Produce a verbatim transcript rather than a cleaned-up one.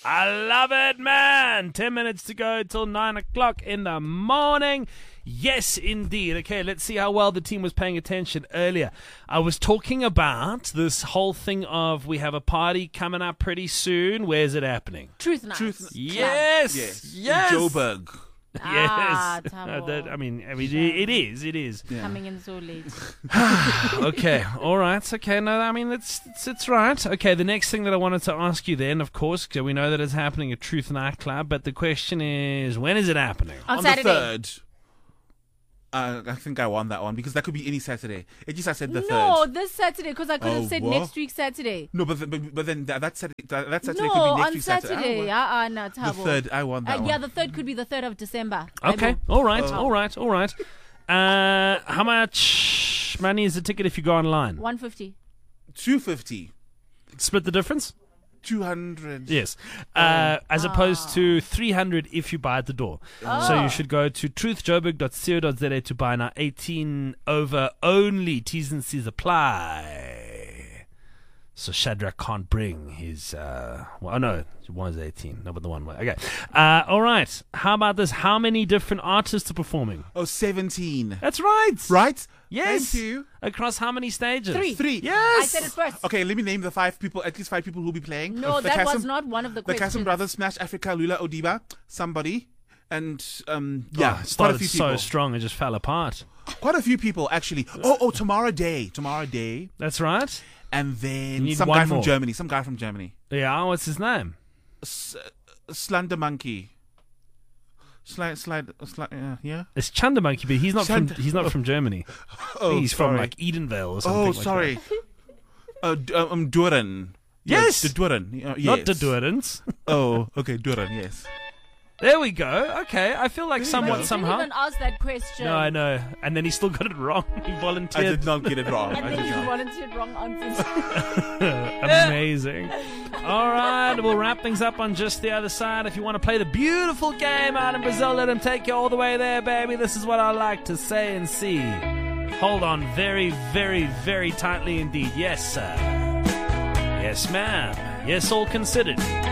I love it, man. Ten minutes to go till nine o'clock in the morning. Yes, indeed. Okay, let's see how well the team was paying attention earlier. I was talking about this whole thing of we have a party coming up pretty soon. Where's it happening? Truth Night. Truth- Yes. Yes. Yes. In Joburg. Ah, Yes. Thabo. Uh, that- I mean, I mean, it, it is. It is. Yeah. Coming in so late. Okay. All right. Okay. No, I mean, it's, it's it's right. Okay. The next thing that I wanted to ask you then, of course, 'cause we know that it's happening at Truth Nightclub, but the question is, when is it happening? On, On Saturday. the third. Uh, I think I won that one because that could be any Saturday. It just I said the No, third. this Saturday, because I could have Oh, said what? next week Saturday. No, but, but but then that, that Saturday that, that Saturday no, could be next on week Saturday. Saturday. Uh-uh, no, The Thabo. third, I won that Uh, one. yeah, the third could be the third of December. Okay. Aibo. All right. Oh. All right. All right. Uh, how much money is the ticket if you go online? one fifty. Two fifty. Split the difference? Two hundred. Yes. Uh, as opposed to three hundred if you buy at the door. So you should go to truth joburg dot co dot za to buy now. eighteen over only. T's and C's apply. So Shadrach can't bring his... Uh, well, oh, no. One is eighteen. No, but the one way. Okay. Uh, all right. How about this? How many different artists are performing? Oh, seventeen. That's right. Right? Yes. Thank you. Across how many stages? Three. Three. Yes. I said it first. Okay, let me name the five people, at least five people who'll be playing. No, the that Kassam, was not one of the The questions. Kassam Brothers, Smash Africa, Lula Odiba, somebody, and um, Yeah, yeah, it quite a started few so people. strong it just fell apart. Quite a few people actually. Oh, oh, tomorrow day, tomorrow day, That's right. and You then need some one guy from more. Germany. Some guy from Germany. Yeah, what's his name? S- Slender Monkey. Slide, slide, slide. Uh, yeah. It's Chanda Monkey, but he's not from Chanda- he's not from Germany. Oh, he's from sorry. like Edenvale or something. Oh, like sorry. uh, D- um, Duran. Yes. the Duran. Uh, that. yes. Not the Durans. Oh, okay, Duran. Yes. There we go. Okay, I feel like But somewhat you somehow. didn't even ask that question. No, I know. And then he still got it wrong. He I volunteered. did not get it wrong. And I then did you not. volunteered wrong answers. Amazing. All right, we'll wrap things up on just the other side. If you want to play the beautiful game out in Brazil, let him take you all the way there, baby. This is what I like to say and see. Hold on very, very, very tightly indeed. Yes, sir. Yes, ma'am. Yes, all considered.